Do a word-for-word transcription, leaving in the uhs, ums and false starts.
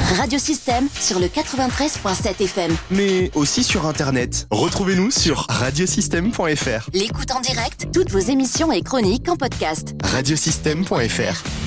Radiosystème sur le quatre-vingt-treize virgule sept F M. Mais aussi sur Internet. Retrouvez-nous sur radiosystème point f r. L'écoute en direct, toutes vos émissions et chroniques en podcast. radiosystème point f r.